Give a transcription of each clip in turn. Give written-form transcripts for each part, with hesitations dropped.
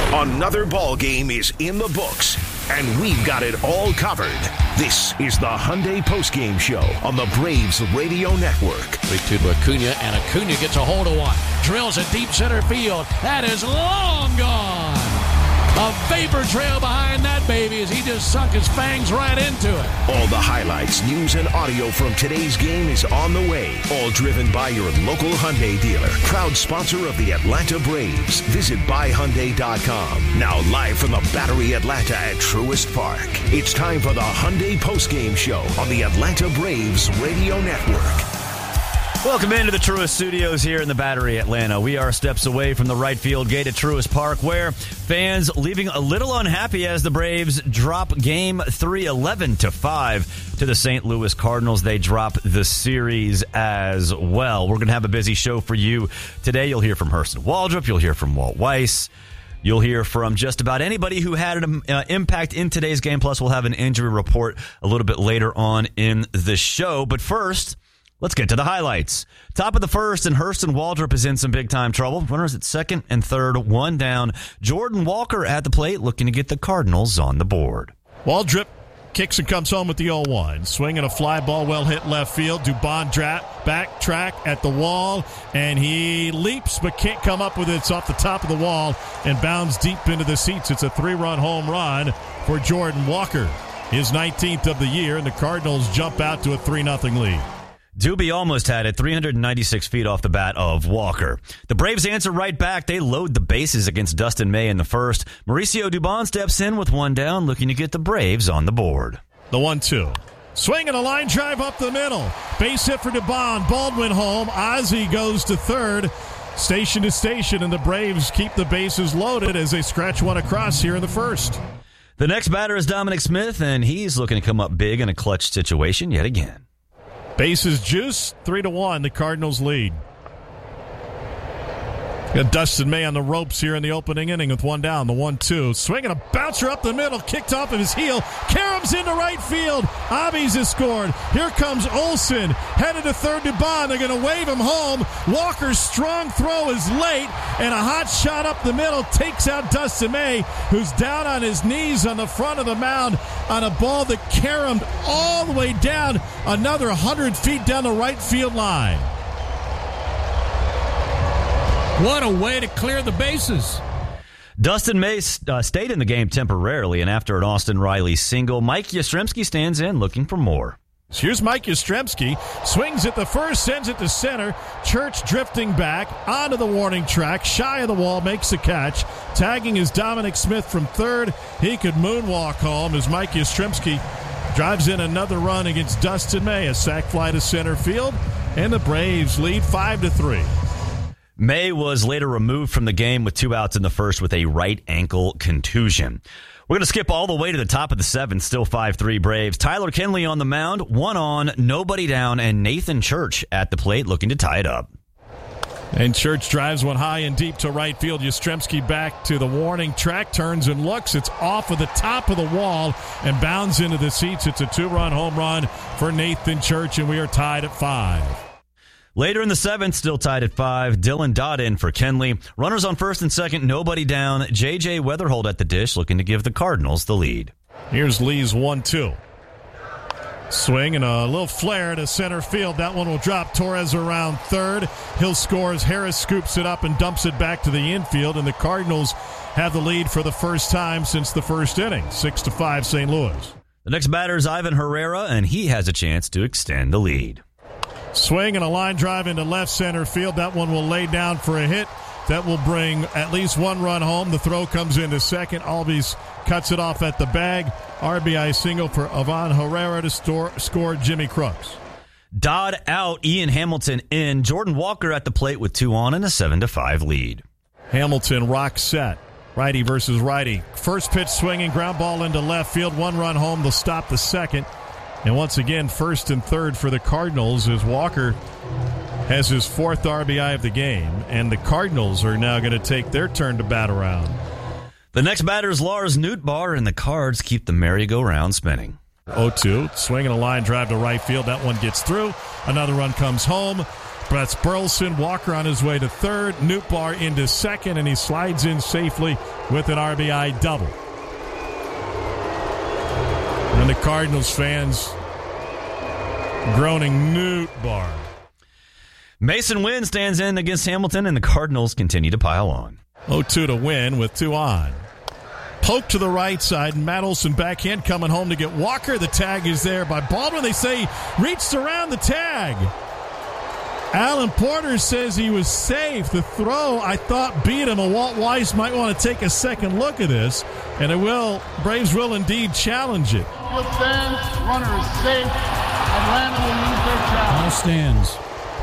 Another ball game is in the books, and we've got it all covered. This is the Hyundai Postgame Show on the Braves Radio Network. 3-2 to Acuna, and Acuna gets a hold of one. Drills a deep center field. That is long gone. A vapor trail behind that baby as he just sunk his fangs right into it. All the highlights, news, and audio from today's game is on the way. All driven by your local Hyundai dealer. Proud sponsor of the Atlanta Braves. Visit buyhyundai.com. Now live from the Battery Atlanta at Truist Park. It's time for the Hyundai Postgame Show on the Atlanta Braves Radio Network. Welcome into the Truist Studios here in the Battery Atlanta. We are steps away from the right field gate at Truist Park, where fans leaving a little unhappy as the Braves drop Game 3 11-5 to the St. Louis Cardinals. They drop the series as well. We're going to have a busy show for you today. You'll hear from Hurston Waldrop. You'll hear from Walt Weiss. You'll hear from just about anybody who had an impact in today's game. Plus, we'll have an injury report a little bit later on in the show. But first, let's get to the highlights. Top of the first, and Hurston Waldrop is in some big-time trouble. Runners at second and third, one down. Jordan Walker at the plate looking to get the Cardinals on the board. Waldrop kicks and comes home with the 0-1. Swinging a fly ball, well hit left field. Dubon backtrack at the wall, and he leaps but can't come up with it. It's off the top of the wall and bounds deep into the seats. It's a 3-run home run for Jordan Walker. His 19th of the year, and the Cardinals jump out to a 3-0 lead. Doobie almost had it, 396 feet off the bat of Walker. The Braves answer right back. They load the bases against Dustin May in the first. Mauricio Dubon steps in with one down, looking to get the Braves on the board. The 1-2. Swinging a line drive up the middle. Base hit for Dubon. Baldwin home. Ozzie goes to third. Station to station, and the Braves keep the bases loaded as they scratch one across here in the first. The next batter is Dominic Smith, and he's looking to come up big in a clutch situation yet again. Bases juice, 3-1, the Cardinals lead. Got Dustin May on the ropes here in the opening inning with one down, the 1-2. Swinging a bouncer up the middle, kicked off of his heel. Karams into right field. Abies has scored. Here comes Olsen, headed to third to Bond. They're going to wave him home. Walker's strong throw is late, and a hot shot up the middle takes out Dustin May, who's down on his knees on the front of the mound on a ball that caromed all the way down another 100 feet down the right field line. What a way to clear the bases. Dustin May stayed in the game temporarily, and after an Austin Riley single, Mike Yastrzemski stands in looking for more. Here's Mike Yastrzemski. Swings at the first, sends it to center. Church drifting back onto the warning track. Shy of the wall, makes a catch. Tagging is Dominic Smith from third. He could moonwalk home as Mike Yastrzemski drives in another run against Dustin May. A sac fly to center field, and the Braves lead 5-3. May was later removed from the game with 2 outs in the first with a right ankle contusion. We're going to skip all the way to the top of the seventh, still 5-3 Braves. Tyler Kenley on the mound, 1 on, nobody down, and Nathan Church at the plate looking to tie it up. And Church drives one high and deep to right field. Yastrzemski back to the warning track, turns and looks. It's off of the top of the wall and bounds into the seats. It's a 2-run home run for Nathan Church, and we are tied at 5. Later in the seventh, still tied at 5, Dylan Dodd in for Kenley. Runners on first and second, nobody down. J.J. Weatherhold at the dish, looking to give the Cardinals the lead. Here's Lee's 1-2. Swing and a little flare to center field. That one will drop. Torres around third. Hill scores. Harris scoops it up and dumps it back to the infield, and the Cardinals have the lead for the first time since the first inning. 6-5 St. Louis. The next batter is Ivan Herrera, and he has a chance to extend the lead. Swing and a line drive into left center field. That one will lay down for a hit. That will bring at least 1 run home. The throw comes into second. Albies cuts it off at the bag. RBI single for Ivan Herrera to score Jimmy Crooks. Dodd out, Ian Hamilton in. Jordan Walker at the plate with 2 on and a 7-5 lead. Hamilton rock set. Righty versus righty. First pitch swinging, ground ball into left field. 1 run home. They'll stop the second. And once again, first and third for the Cardinals as Walker has his 4th RBI of the game. And the Cardinals are now going to take their turn to bat around. The next batter is Lars Nootbaar, and the Cards keep the merry-go-round spinning. 0-2, swinging a line drive to right field. That one gets through. Another run comes home. That's Burleson. Walker on his way to third. Nootbaar into second, and he slides in safely with an RBI double. And the Cardinals fans groaning Nootbaar. Mason Wynn stands in against Hamilton, and the Cardinals continue to pile on. 0-2 to Wynn with 2 on. Poke to the right side. Matt Olson backhand coming home to get Walker. The tag is there by Baldwin. They say he reached around the tag. Alan Porter says he was safe. The throw, I thought, beat him. Walt Weiss might want to take a second look at this, and Braves will indeed challenge it. Field stands. Runner is safe. Atlanta will use their challenge. All stands.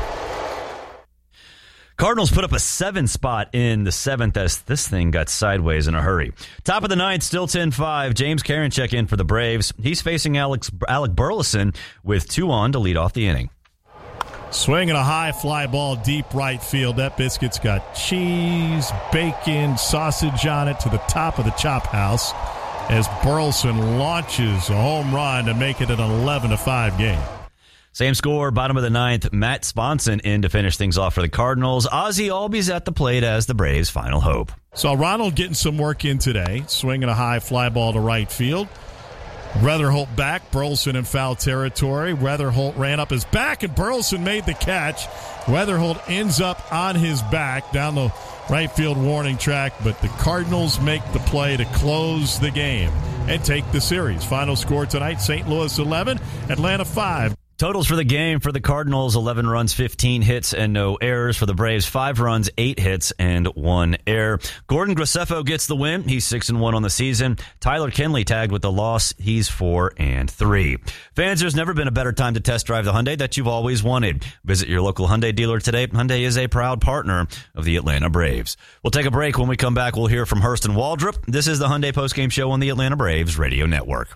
Cardinals put up a 7 spot in the 7th as this thing got sideways in a hurry. Top of the 9th, still 10-5. James Karinchak in for the Braves. He's facing Alec Burleson with 2 on to lead off the inning. Swinging a high fly ball deep right field. That biscuit's got cheese, bacon, sausage on it to the top of the chop house as Burleson launches a home run to make it an 11-5 game. Same score, bottom of the 9th. Matt Sponson in to finish things off for the Cardinals. Ozzie Albies at the plate as the Braves' final hope. So Ronald getting some work in today, swinging a high fly ball to right field. Weatherholt back, Burleson in foul territory. Weatherholt ran up his back, and Burleson made the catch. Weatherholt ends up on his back down the right field warning track, but the Cardinals make the play to close the game and take the series. Final score tonight, St. Louis 11, Atlanta 5. Totals for the game for the Cardinals, 11 runs, 15 hits, and no errors. For the Braves, 5 runs, 8 hits, and 1 error. Gordon Graceffo gets the win. He's 6-1 on the season. Tyler Kenley tagged with the loss. He's 4-3. Fans, there's never been a better time to test drive the Hyundai that you've always wanted. Visit your local Hyundai dealer today. Hyundai is a proud partner of the Atlanta Braves. We'll take a break. When we come back, we'll hear from Hurston Waldrop. This is the Hyundai postgame show on the Atlanta Braves Radio Network.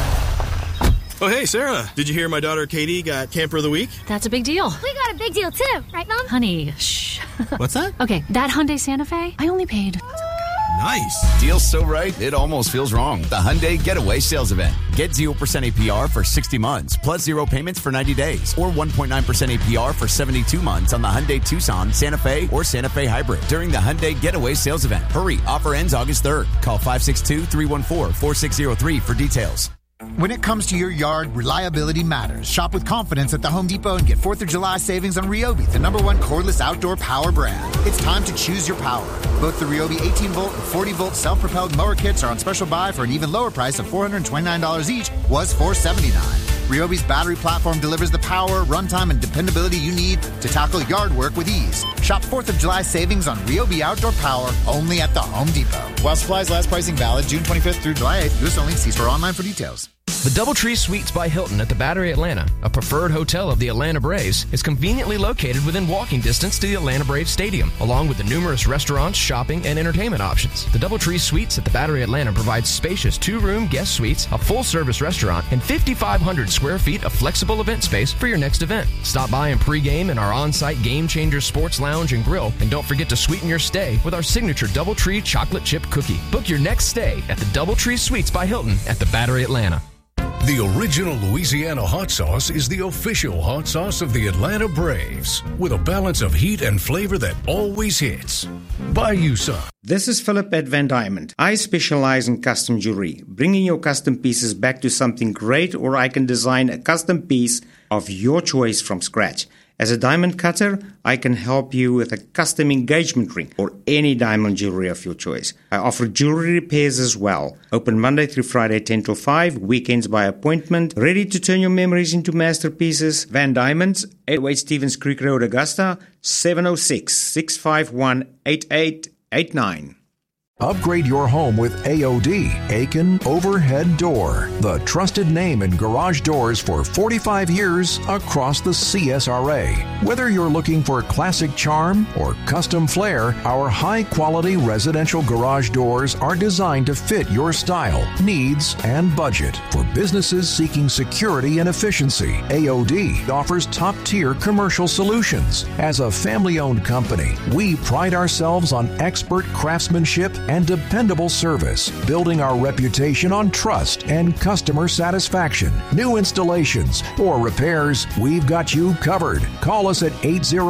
Oh, hey, Sarah, did you hear my daughter Katie got Camper of the Week? That's a big deal. We got a big deal, too. Right, Mom? Honey, shh. What's that? Okay, that Hyundai Santa Fe, I only paid... Nice. Deal's so right, it almost feels wrong. The Hyundai Getaway Sales Event. Get 0% APR for 60 months, plus 0 payments for 90 days, or 1.9% APR for 72 months on the Hyundai Tucson, Santa Fe, or Santa Fe Hybrid during the Hyundai Getaway Sales Event. Hurry, offer ends August 3rd. Call 562-314-4603 for details. When it comes to your yard, reliability matters. Shop with confidence at the Home Depot and get 4th of July savings on Ryobi, the #1 cordless outdoor power brand. It's time to choose your power. Both the Ryobi 18-volt and 40-volt self-propelled mower kits are on special buy for an even lower price of $429 each, was $479. Ryobi's battery platform delivers the power, runtime, and dependability you need to tackle yard work with ease. Shop 4th of July savings on Ryobi outdoor power only at the Home Depot. While supplies last, pricing valid June 25th through July 8th. U.S. only. See store online for details. The DoubleTree Suites by Hilton at the Battery Atlanta, a preferred hotel of the Atlanta Braves, is conveniently located within walking distance to the Atlanta Braves Stadium, along with the numerous restaurants, shopping, and entertainment options. The DoubleTree Suites at the Battery Atlanta provides spacious 2-room guest suites, a full-service restaurant, and 5,500 square feet of flexible event space for your next event. Stop by and pregame in our on-site Game Changer Sports Lounge and Grill, and don't forget to sweeten your stay with our signature DoubleTree chocolate chip cookie. Book your next stay at the DoubleTree Suites by Hilton at the Battery Atlanta. The original Louisiana hot sauce is the official hot sauce of the Atlanta Braves, with a balance of heat and flavor that always hits. Bayou Sun. This is Philip at Van Diamond. I specialize in custom jewelry, bringing your custom pieces back to something great, or I can design a custom piece of your choice from scratch. As a diamond cutter, I can help you with a custom engagement ring or any diamond jewelry of your choice. I offer jewelry repairs as well. Open Monday through Friday 10 till 5, weekends by appointment. Ready to turn your memories into masterpieces? Van Diamonds, 808 Stevens Creek Road, Augusta, 706-651-8889. Upgrade your home with AOD, Aiken Overhead Door, the trusted name in garage doors for 45 years across the CSRA. Whether you're looking for classic charm or custom flair, our high-quality residential garage doors are designed to fit your style, needs, and budget. For businesses seeking security and efficiency, AOD offers top-tier commercial solutions. As a family-owned company, we pride ourselves on expert craftsmanship and dependable service, building our reputation on trust and customer satisfaction. New installations or repairs, we've got you covered. Call us at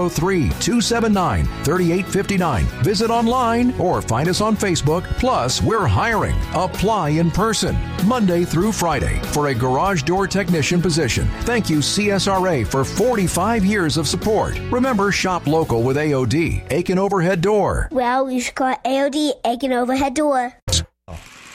803-279-3859. Visit online or find us on Facebook. Plus, we're hiring. Apply in person, Monday through Friday, for a garage door technician position. Thank you, CSRA, for 45 years of support. Remember, shop local with AOD, Aiken Overhead Door. Well, you should call AOD Aiken Overhead Door.